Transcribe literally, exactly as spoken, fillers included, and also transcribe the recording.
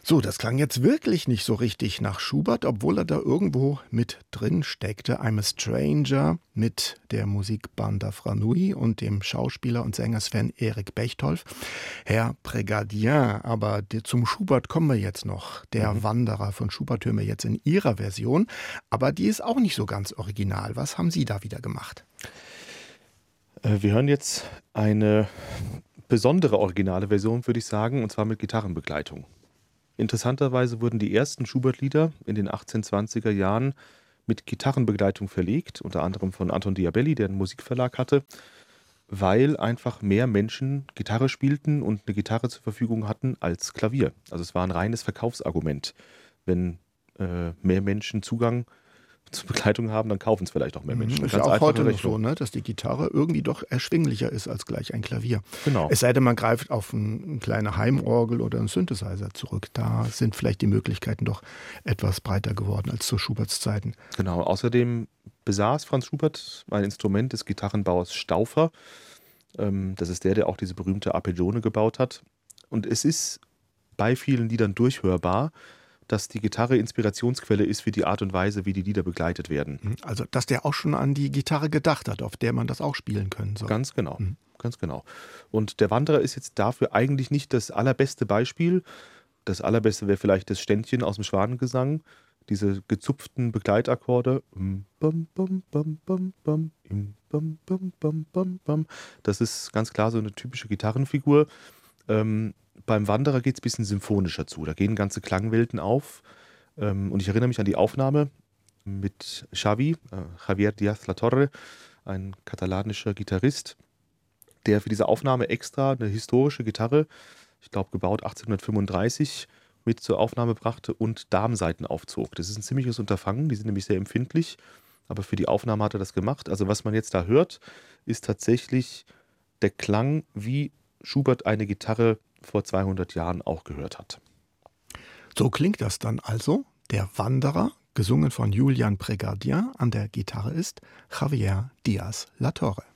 So, das klang jetzt wirklich nicht so richtig nach Schubert, obwohl er da irgendwo mit drin steckte. I'm a Stranger mit der Musikbanda Franui und dem Schauspieler und Sänger Sven Erik Bechtolf. Herr Prégardien, aber die, zum Schubert kommen wir jetzt noch. Der Mhm. Wanderer von Schubert hören wir jetzt in Ihrer Version, aber die ist auch nicht so ganz original. Was haben Sie da wieder gemacht? Äh, wir hören jetzt eine besondere originale Version, würde ich sagen, und zwar mit Gitarrenbegleitung. Interessanterweise wurden die ersten Schubert-Lieder in den achtzehnhundertzwanziger Jahren mit Gitarrenbegleitung verlegt, unter anderem von Anton Diabelli, der einen Musikverlag hatte, weil einfach mehr Menschen Gitarre spielten und eine Gitarre zur Verfügung hatten als Klavier. Also es war ein reines Verkaufsargument. Wenn äh, mehr Menschen Zugang zur Begleitung haben, dann kaufen es vielleicht auch mehr Menschen. Mhm, ist Eine ja ganz auch einfache heute noch Rechnung. so, ne, dass die Gitarre irgendwie doch erschwinglicher ist als gleich ein Klavier. Genau. Es sei denn, man greift auf ein, eine kleine Heimorgel oder einen Synthesizer zurück. Da sind vielleicht die Möglichkeiten doch etwas breiter geworden als zu Schuberts Zeiten. Genau. Außerdem besaß Franz Schubert ein Instrument des Gitarrenbauers Stauffer. Ähm, das ist der, der auch diese berühmte Arpeggione gebaut hat. Und es ist bei vielen Liedern durchhörbar, dass die Gitarre Inspirationsquelle ist für die Art und Weise, wie die Lieder begleitet werden. Mhm, also, dass der auch schon an die Gitarre gedacht hat, auf der man das auch spielen können soll. Ganz genau, Mhm. ganz genau. Und der Wanderer ist jetzt dafür eigentlich nicht das allerbeste Beispiel. Das allerbeste wäre vielleicht das Ständchen aus dem Schwanengesang, diese gezupften Begleitakkorde. Im bam, bam, bam, bam, bam, im bam, bam, bam, bam, bam. Das ist ganz klar so eine typische Gitarrenfigur. Ähm, beim Wanderer geht es ein bisschen symphonischer zu. Da gehen ganze Klangwelten auf. Ähm, und ich erinnere mich an die Aufnahme mit Xavi, äh, Javier Díaz Latorre, ein katalanischer Gitarrist, der für diese Aufnahme extra eine historische Gitarre, ich glaube gebaut achtzehnhundertfünfunddreißig, mit zur Aufnahme brachte und Darmsaiten aufzog. Das ist ein ziemliches Unterfangen, die sind nämlich sehr empfindlich, aber für die Aufnahme hat er das gemacht. Also was man jetzt da hört, ist tatsächlich der Klang, wie Schubert eine Gitarre vor zweihundert Jahren auch gehört hat. So klingt das dann also. Der Wanderer, gesungen von Julian Prégardien, an der Gitarre ist Javier Díaz Latorre.